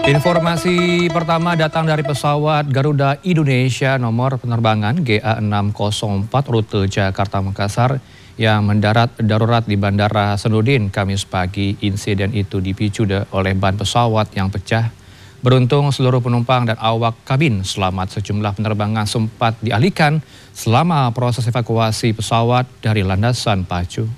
Informasi pertama datang dari pesawat Garuda Indonesia nomor penerbangan GA604 rute Jakarta-Makassar yang mendarat darurat di Bandara Hasanuddin Kamis pagi. Insiden itu dipicu oleh ban pesawat yang pecah. Beruntung seluruh penumpang dan awak kabin selamat. Sejumlah penerbangan sempat dialihkan selama proses evakuasi pesawat dari landasan pacu.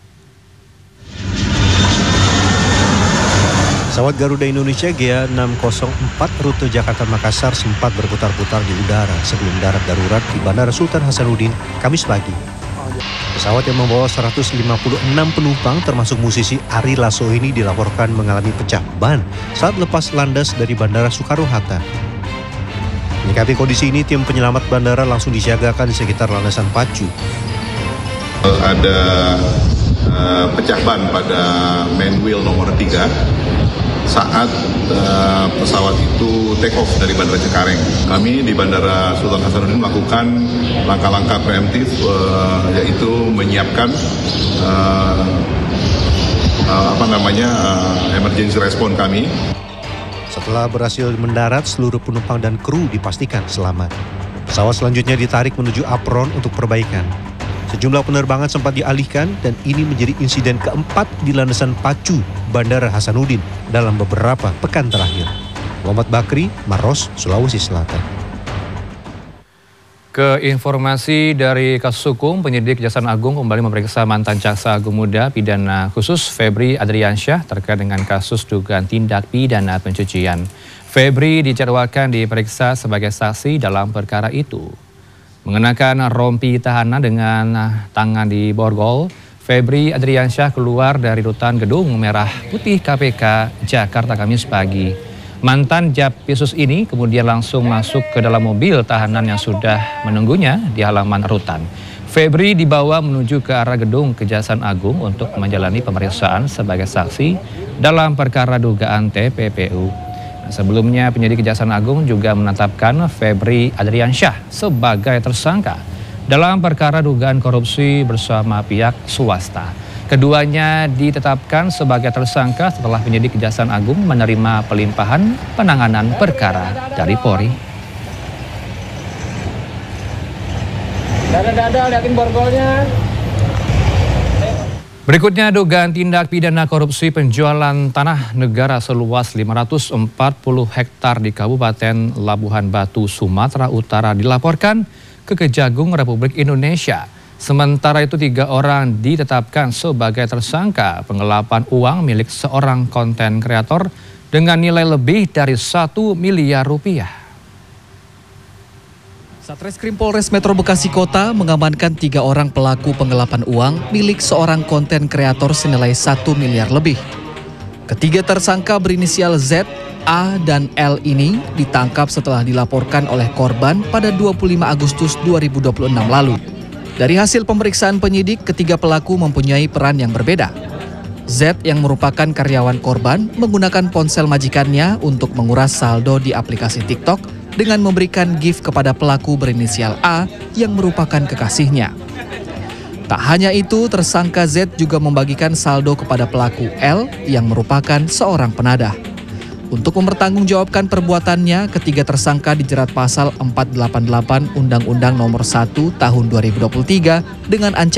Pesawat Garuda Indonesia GA604 rute Jakarta-Makassar sempat berputar-putar di udara sebelum darat darurat di Bandara Sultan Hasanuddin Kamis pagi. Pesawat yang membawa 156 penumpang termasuk musisi Ari Lasso ini dilaporkan mengalami pecah ban saat lepas landas dari Bandara Soekarno-Hatta. Menyikapi kondisi ini, tim penyelamat bandara langsung disiagakan di sekitar landasan pacu. Ada pecah ban pada main wheel nomor 3 saat pesawat itu take off dari Bandara Cengkareng. Kami di Bandara Sultan Hasanuddin melakukan langkah-langkah preemptif, yaitu menyiapkan emergency response kami. Setelah berhasil mendarat, seluruh penumpang dan kru dipastikan selamat. Pesawat selanjutnya ditarik menuju apron untuk perbaikan. Sejumlah penerbangan sempat dialihkan dan ini menjadi insiden keempat di landasan pacu Bandara Hasanuddin dalam beberapa pekan terakhir. Muhammad Bakri, Maros, Sulawesi Selatan. Ke informasi dari kasus hukum, penyidik Kejaksaan Agung kembali memeriksa mantan Jaksa Agung Muda Pidana Khusus Febri Adriansyah terkait dengan kasus dugaan tindak pidana pencucian. Febri dijadwalkan diperiksa sebagai saksi dalam perkara itu. Mengenakan rompi tahanan dengan tangan di borgol, Febri Adriansyah keluar dari rutan Gedung Merah Putih KPK Jakarta Kamis pagi. Mantan Japisus ini kemudian langsung masuk ke dalam mobil tahanan yang sudah menunggunya di halaman rutan. Febri dibawa menuju ke arah gedung Kejaksaan Agung untuk menjalani pemeriksaan sebagai saksi dalam perkara dugaan TPPU. Sebelumnya penyidik Kejaksaan Agung juga menetapkan Febri Adriansyah sebagai tersangka dalam perkara dugaan korupsi bersama pihak swasta. Keduanya ditetapkan sebagai tersangka setelah penyidik Kejaksaan Agung menerima pelimpahan penanganan perkara dari Polri. Dada, liatin borgolnya. Berikutnya dugaan tindak pidana korupsi penjualan tanah negara seluas 540 hektar di Kabupaten Labuhan Batu, Sumatera Utara dilaporkan ke Kejagung Republik Indonesia. Sementara itu 3 orang ditetapkan sebagai tersangka penggelapan uang milik seorang konten kreator dengan nilai lebih dari 1 miliar rupiah. Satreskrim Polres Metro Bekasi Kota mengamankan 3 orang pelaku penggelapan uang milik seorang konten kreator senilai 1 miliar lebih. Ketiga tersangka berinisial Z, A, dan L ini ditangkap setelah dilaporkan oleh korban pada 25 Agustus 2026 lalu. Dari hasil pemeriksaan penyidik, ketiga pelaku mempunyai peran yang berbeda. Z yang merupakan karyawan korban menggunakan ponsel majikannya untuk menguras saldo di aplikasi TikTok dengan memberikan gift kepada pelaku berinisial A yang merupakan kekasihnya. Tak hanya itu, tersangka Z juga membagikan saldo kepada pelaku L yang merupakan seorang penadah. Untuk mempertanggungjawabkan perbuatannya, ketiga tersangka dijerat pasal 488 Undang-Undang Nomor 1 Tahun 2023 dengan ancaman